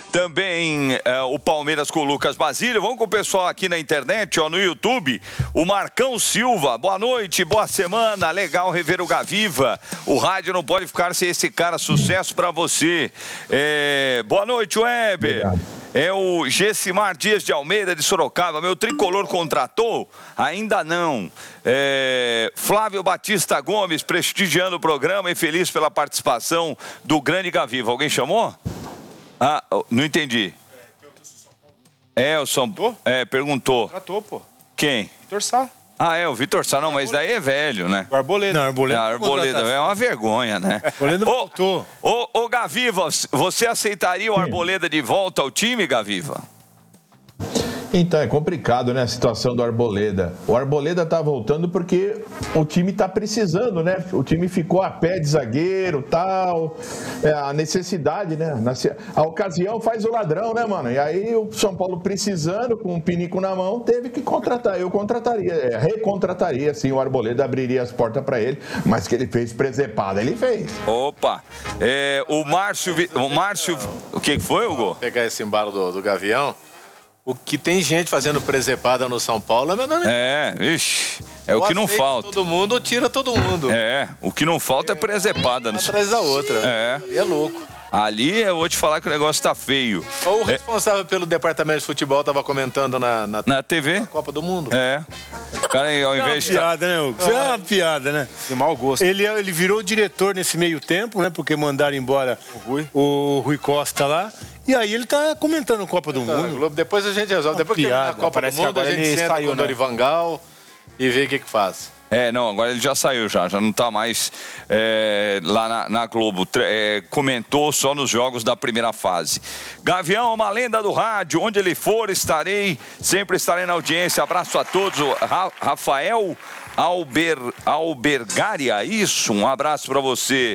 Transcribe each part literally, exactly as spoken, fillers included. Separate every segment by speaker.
Speaker 1: Também é, o Palmeiras com o Lucas Basílio. Vamos com o pessoal aqui na internet, ó, no YouTube. O Marcão Silva. Boa noite, boa semana. Legal rever o Gaviva. O rádio não pode ficar sem esse cara. Sucesso pra você. É, boa noite, Weber. Obrigado. É o Gessimar Dias de Almeida, de Sorocaba. Meu tricolor contratou? Ainda não. É, Flávio Batista Gomes, prestigiando o programa e feliz pela participação do grande Gaviva. Alguém chamou? Ah, não entendi. É, o São Paulo. É, perguntou.
Speaker 2: Contratou, pô.
Speaker 1: Quem?
Speaker 2: Vitor Sá.
Speaker 1: Ah, é, o Vitor Sá, não, mas daí é velho, né?
Speaker 2: O Arboleda.
Speaker 3: Não, Arboleda.
Speaker 1: Ah, Arboleda é uma vergonha, né?
Speaker 3: Arboleda voltou.
Speaker 1: Ô, ô, Gaviva, você aceitaria o Arboleda de volta ao time, Gaviva?
Speaker 4: Então, é complicado, né, a situação do Arboleda. O Arboleda tá voltando porque o time tá precisando, né? O time ficou a pé de zagueiro, tal. É, a necessidade, né? A ocasião faz o ladrão, né, mano? E aí o São Paulo precisando, com um pinico na mão, teve que contratar. Eu contrataria, é, recontrataria, sim, o Arboleda, abriria as portas pra ele, mas que ele fez presepada, ele fez.
Speaker 1: Opa! É, o Márcio... O Márcio... O que foi, Hugo?
Speaker 5: Vou pegar esse embalo do, do Gavião. O que tem gente fazendo presepada no São Paulo é meu nome.
Speaker 1: É, ixi, é o que não falta.
Speaker 5: Todo mundo tira todo mundo.
Speaker 1: É, o que não falta é presepada.
Speaker 5: Uma atrás da outra.
Speaker 1: É.
Speaker 5: E é louco.
Speaker 1: Ali eu vou te falar que o negócio tá feio.
Speaker 5: O responsável é. pelo departamento de futebol tava comentando na, na,
Speaker 1: na T V.
Speaker 5: Na Copa do Mundo.
Speaker 1: É. O cara, ao invés
Speaker 3: de. É uma piada, né, Hugo? Isso é uma piada, né?
Speaker 2: De mau gosto.
Speaker 3: Ele, ele virou diretor nesse meio tempo, né? Porque mandaram embora o Rui, o Rui Costa lá. E aí ele tá comentando a Copa do Mundo.
Speaker 5: Globo, depois a gente resolve. Depois que terminar a Copa do Mundo, a gente senta com o Dorival e vê o que que faz.
Speaker 1: É, não, agora ele já saiu já, já não tá mais é, lá na, na Globo, é, comentou só nos jogos da primeira fase. Gavião, uma lenda do rádio, onde ele for estarei, sempre estarei na audiência, abraço a todos, o Ra- Rafael Alber, Albergaria, isso, um abraço pra você,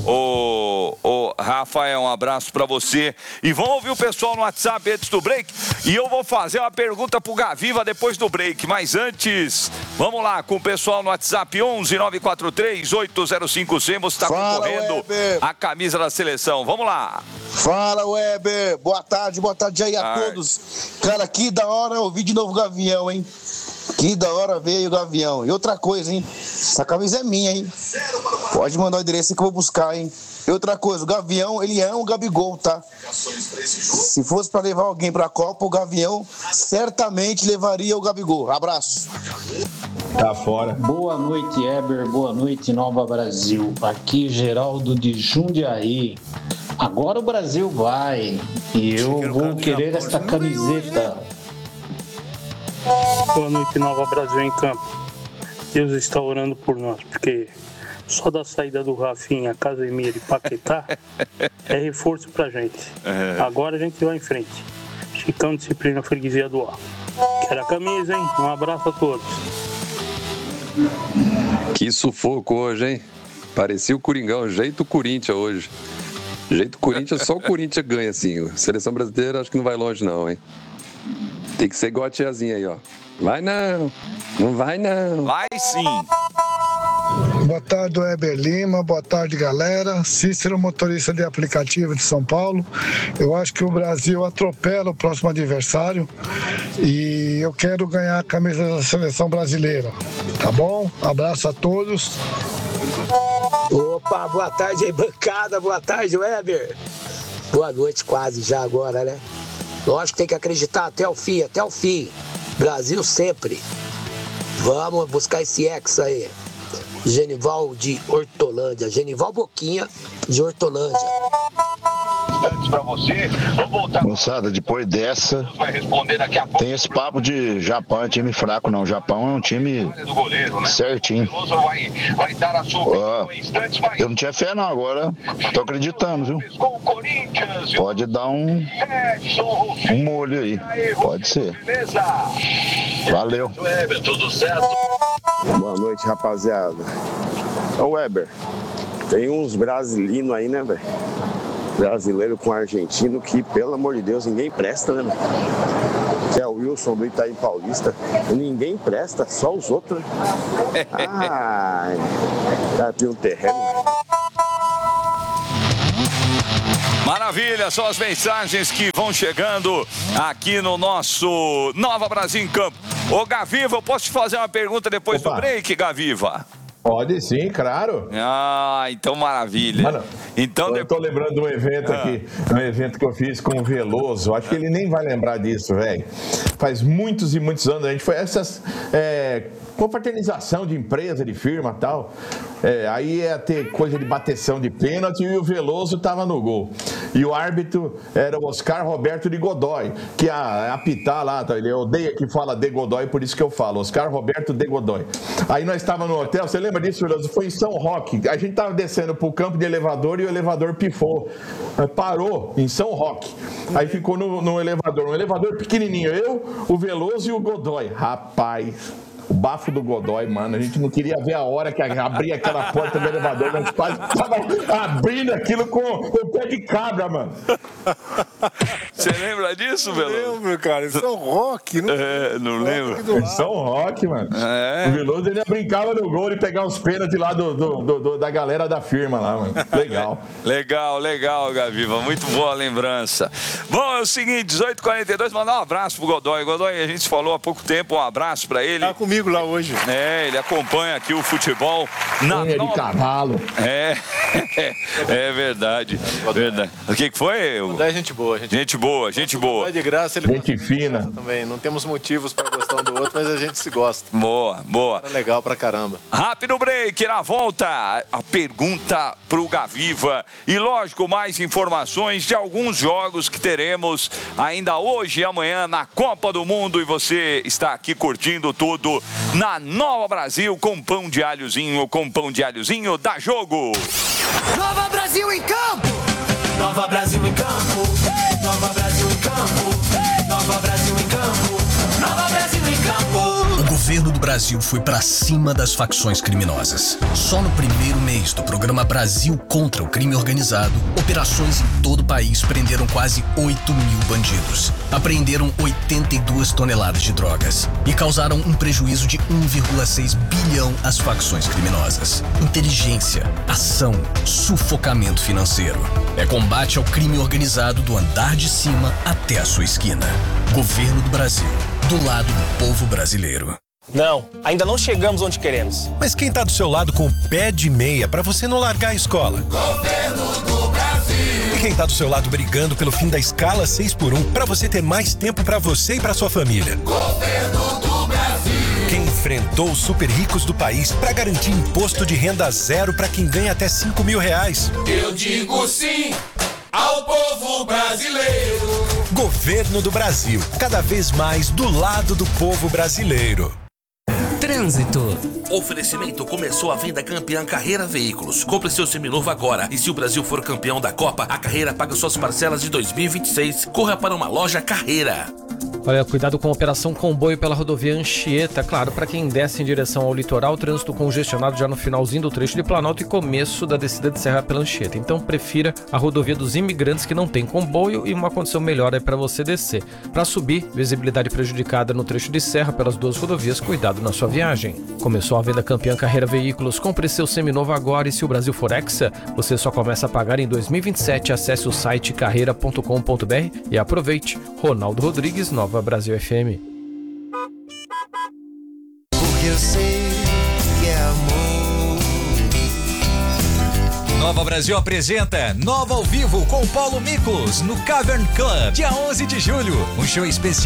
Speaker 1: o, o Rafael, um abraço pra você, e vamos ouvir o pessoal no WhatsApp antes do break, e eu vou fazer uma pergunta pro Gaviva depois do break, mas antes, vamos lá com o pessoal no WhatsApp onze nove quatro três oito zero cinco zero, você está concorrendo
Speaker 6: Weber.
Speaker 1: a camisa da seleção, vamos lá.
Speaker 6: Fala, Weber, boa tarde, boa tarde aí a Ai. todos. Cara, que da hora ouvir de novo o Gavião, hein? Que da hora veio o Gavião. E outra coisa, hein? Essa camisa é minha, hein? Pode mandar o endereço que eu vou buscar, hein? E outra coisa, o Gavião, ele é um Gabigol, tá? Se fosse pra levar alguém pra Copa, o Gavião certamente levaria o Gabigol. Abraço.
Speaker 4: Tá fora.
Speaker 7: Boa noite, Eber. Boa noite, Nova Brasil. Aqui, Geraldo de Jundiaí. Agora o Brasil vai. E eu vou querer esta camiseta.
Speaker 8: Boa noite, Nova Brasil em campo. Deus está orando por nós, porque só da saída do Rafinha, Casemiro e Paquetá é reforço pra gente. Agora a gente vai em frente. Chicão, disciplina, freguesia do ar. Quero a camisa, hein? Um abraço a todos.
Speaker 9: Que sufoco hoje, hein? Parecia o Coringão, jeito Corinthians hoje. Jeito Corinthians, só o Corinthians ganha, assim. Seleção brasileira acho que não vai longe não, hein? Tem que ser igual a tiazinha aí, ó. Vai não, não vai não.
Speaker 1: Vai sim.
Speaker 10: Boa tarde, Weber Lima. Boa tarde, galera. Cícero, motorista de aplicativo de São Paulo. Eu acho que o Brasil atropela o próximo adversário e eu quero ganhar a camisa da seleção brasileira. Tá bom? Abraço a todos.
Speaker 11: Opa, boa tarde aí, bancada. Boa tarde, Weber. Boa noite quase já agora, né? Lógico que tem que acreditar até o fim, até o fim. Brasil sempre. Vamos buscar esse ex aí. Genival de Hortolândia. Genival Boquinha de Hortolândia.
Speaker 1: Pra você, vou voltar.
Speaker 12: Moçada, depois dessa, tem esse papo de Japão é time fraco, não. Japão é um time certinho. Ó, eu não tinha fé, não. Agora tô acreditando, viu? Pode dar um, um molho aí. Pode ser. Valeu.
Speaker 13: Boa noite, rapaziada. Ô, Weber, tem uns brasileiros aí, né, velho? Brasileiro com argentino que, pelo amor de Deus, ninguém presta, né, velho? Que é o Wilson do Itaim Paulista. Ninguém presta, só os outros, né? Ai, tá aqui um terreno.
Speaker 1: Maravilha, são as mensagens que vão chegando aqui no nosso Nova Brasil em Campo. Ô, Gaviva, eu posso te fazer uma pergunta depois Opa. do break, Gaviva?
Speaker 4: Pode sim, claro.
Speaker 1: Ah, então maravilha. Mano,
Speaker 4: então, eu tô lembrando de um evento ah. aqui, um evento que eu fiz com o Veloso. Acho que ele nem vai lembrar disso, velho. Faz muitos e muitos anos. A gente foi essas é, confraternização de empresa, de firma e tal. É, aí ia ter coisa de bateção de pênalti e o Veloso tava no gol. E o árbitro era o Oscar Roberto de Godoy, que a apitar lá, tá? Ele odeia que fala de Godoy, por isso que eu falo, Oscar Roberto de Godoy. Aí nós estávamos no hotel, você lembra disso, Veloso? Foi em São Roque. A gente tava descendo pro campo de elevador e o elevador pifou. Parou em São Roque. Aí ficou no, no elevador, um elevador pequenininho, eu, o Veloso e o Godoy. Rapaz... O bafo do Godoy, mano, a gente não queria ver a hora que abria aquela porta do elevador, nós quase tava abrindo aquilo com o pé de cabra, mano.
Speaker 1: Você lembra disso, Veloso?
Speaker 3: Não lembro, cara, São Roque, não,
Speaker 1: é, não lembro.
Speaker 4: São Roque, mano. É. O Veloso, ele brincava no gol e pegava os pênaltis lá do, do, do, do, da galera da firma lá, mano. Legal.
Speaker 1: Legal, legal, Gaviva, muito boa lembrança. Bom, é o seguinte, dezoito e quarenta e dois, mandar um abraço pro Godoy. Godoy, a gente falou há pouco tempo, um abraço pra ele.
Speaker 3: Tá comigo lá hoje.
Speaker 1: É, ele acompanha aqui o futebol na
Speaker 4: Unha de cavalo.
Speaker 1: É, é verdade. verdade. O que que foi?
Speaker 5: É gente boa, gente,
Speaker 1: gente boa, gente boa.
Speaker 5: De graça, ele
Speaker 4: gente fina.
Speaker 5: Também. Não temos motivos para gostar um do outro, mas a gente se gosta.
Speaker 1: Boa, boa.
Speaker 5: É legal pra caramba.
Speaker 1: Rápido break, na volta, a pergunta pro Gaviva. E lógico, mais informações de alguns jogos que teremos ainda hoje e amanhã na Copa do Mundo. E você está aqui curtindo tudo na Nova Brasil com pão de alhozinho, com pão de alhozinho, dá jogo.
Speaker 2: Nova Brasil em campo. Nova Brasil em campo. Nova Brasil em campo. Nova Brasil em campo. Nova Brasil em campo.
Speaker 14: O governo do Brasil foi pra cima das facções criminosas. Só no primeiro mês do programa Brasil contra o Crime Organizado, operações em todo o país prenderam quase oito mil bandidos. Apreenderam oitenta e duas toneladas de drogas e causaram um prejuízo de um vírgula seis bilhão às facções criminosas. Inteligência, ação, sufocamento financeiro. É combate ao crime organizado do andar de cima até a sua esquina. Governo do Brasil, do lado do povo brasileiro.
Speaker 15: Não, ainda não chegamos onde queremos.
Speaker 16: Mas quem tá do seu lado com o pé de meia pra você não largar a escola?
Speaker 2: Governo do Brasil.
Speaker 16: E quem tá do seu lado brigando pelo fim da escala seis por um pra você ter mais tempo pra você e pra sua família?
Speaker 2: Governo do Brasil.
Speaker 16: Quem enfrentou os super ricos do país pra garantir imposto de renda zero pra quem ganha até cinco mil reais?
Speaker 2: Eu digo sim ao povo brasileiro.
Speaker 16: Governo do Brasil, cada vez mais do lado do povo brasileiro.
Speaker 17: Trânsito. Oferecimento: começou a venda campeã Carreira Veículos. Compre seu seminovo agora. E se o Brasil for campeão da Copa, a Carreira paga suas parcelas de dois mil e vinte e seis. Corra para uma loja Carreira.
Speaker 18: Olha, cuidado com a operação comboio pela rodovia Anchieta. Claro, para quem desce em direção ao litoral, trânsito congestionado já no finalzinho do trecho de Planalto e começo da descida de Serra pela Anchieta. Então prefira a rodovia dos imigrantes, que não tem comboio e uma condição melhor aí para você descer. Para subir, visibilidade prejudicada no trecho de Serra pelas duas rodovias, cuidado na sua viagem. Começou a venda campeã Carreira Veículos. Compre seu seminovo agora e se o Brasil for hexa, você só começa a pagar em dois mil e vinte e sete. Acesse o site carreira ponto com ponto br e aproveite. Ronaldo Rodrigues, Nova Brasil F M.
Speaker 2: Porque eu sei que é amor.
Speaker 19: Nova Brasil apresenta Nova ao Vivo com Paulo Miklos no Cavern Club, dia onze de julho. Um show especial